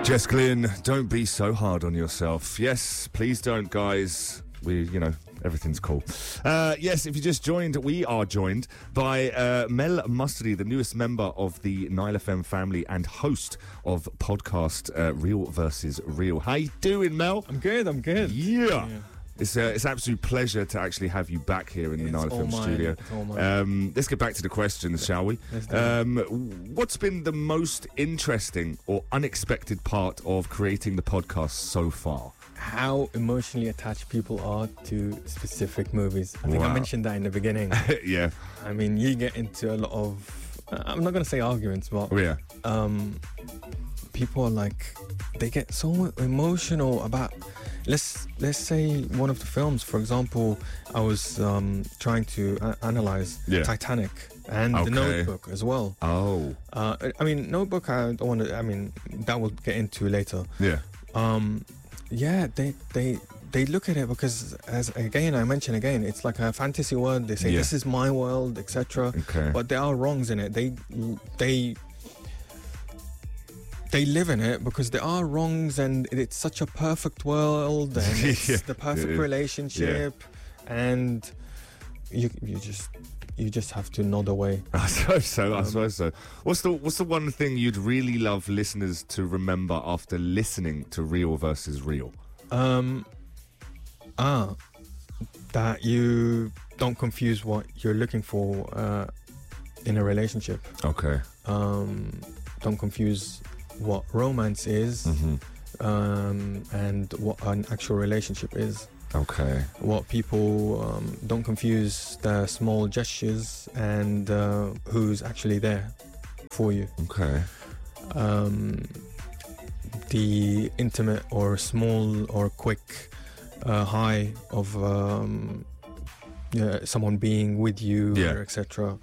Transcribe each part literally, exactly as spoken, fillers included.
Jess Glynn, don't be so hard on yourself. Yes, please don't, guys. We, you know, everything's cool. Uh, yes, if you just joined, we are joined by uh, Mel Mustardi, the newest member of the Nile F M family and host of podcast uh, Real versus Real. How you doing, Mel? I'm good, I'm good. Yeah. yeah. It's, uh, it's an absolute pleasure to actually have you back here in the It's Nile F M all studio. mine, it's all mine. Um, let's get back to the questions, shall we? Let's do it. Um, what's been the most interesting or unexpected part of creating the podcast so far? How emotionally attached people are to specific movies. I think Wow. I mentioned that in the beginning. Yeah. I mean, you get into a lot of, uh, I'm not going to say arguments, but Oh, yeah. um, people are like, they get so emotional about, let's let's say one of the films, for example, I was um, trying to a- analyze Yeah. Titanic and Okay. The Notebook as well. Oh. Uh, I mean, Notebook, I don't want to, I mean, that we'll get into later. Yeah. Um, yeah, they they they look at it because, as again I mention again, it's like a fantasy world. They say Yeah. this is my world, et cetera. Okay. But there are wrongs in it. They they they live in it because there are wrongs, and it's such a perfect world, and it's Yeah. the perfect Yeah. relationship, and you you just you just have to nod away. I suppose so. I Um, suppose so. What's the What's the one thing you'd really love listeners to remember after listening to Real versus Real? Um, ah, that you don't confuse what you're looking for uh, in a relationship. Okay. Um, don't confuse what romance is Mm-hmm. um, and what an actual relationship is. Okay. What people um, don't confuse the small gestures and uh, who's actually there for you. Okay. Um, the intimate or small or quick uh, high of um, yeah, someone being with you, Yeah. or et cetera,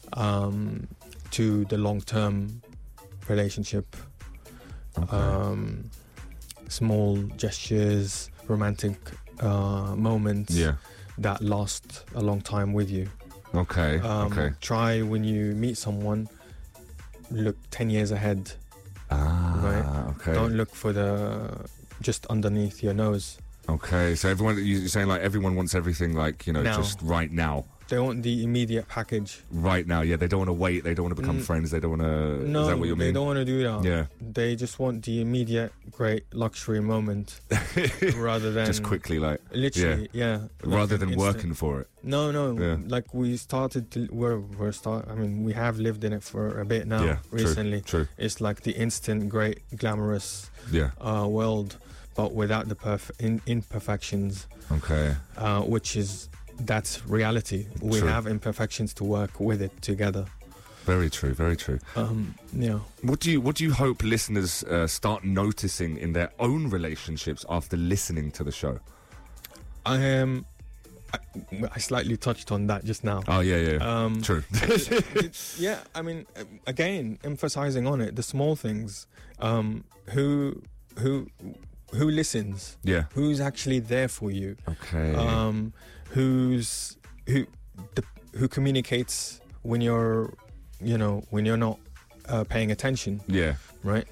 um, to the long-term relationship. Okay. Um, small gestures, romantic uh, moments yeah. that last a long time with you. Okay. Um, okay. Try when you meet someone, look ten years ahead. Ah. right. Okay. Don't look for the just underneath your nose. Okay. So everyone, you're saying like everyone wants everything like you know Now. just right now. They want the immediate package. Right now. Yeah. They don't want to wait. They don't want to become Mm. friends. They don't want to. No, Is that what you they mean? don't want to do that. Yeah. They just want the immediate great luxury moment rather than Just quickly, like Literally, yeah. like rather an than instant- working for it. No, no. Yeah. Like we started to. We're we're start. I mean, we have lived in it for a bit now. yeah. recently, True. it's like the instant, great, glamorous True. Yeah. uh, world, but without the perf- in- imperfections, Okay. uh, which is that's reality. We True. have imperfections to work with it together. Very true. Very true. Um, yeah. What do you What do you hope listeners uh, start noticing in their own relationships after listening to the show? I am. I, I slightly touched on that just now. Oh yeah, yeah. Um, True. it's, yeah, I mean, again, emphasizing on it, the small things. Um, who, who, who listens? Yeah. Who's actually there for you? Okay. Um, who's who? The, who communicates when you're, you know, when you're not uh, paying attention, yeah. right?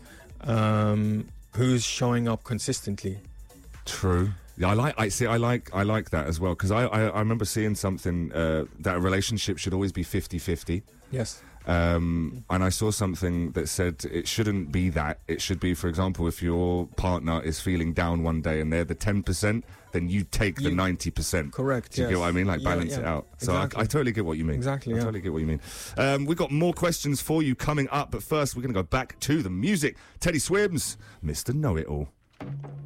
Um, who's showing up consistently? True. Yeah, I like. I see. I like. I like that as well because I, I. I remember seeing something uh, that a relationship should always be fifty-fifty. Yes. Um, and I saw something that said it shouldn't be that. It should be, for example, if your partner is feeling down one day and they're the ten percent, then you take the You- ninety percent. Correct. Do you yes. get what I mean? Like Yeah, balance it yeah, out. So I, exactly. I totally get what you mean. Exactly, I yeah. totally get what you mean. Um, we've got more questions for you coming up, but first we're going to go back to the music. Teddy Swims, Mister Know It All.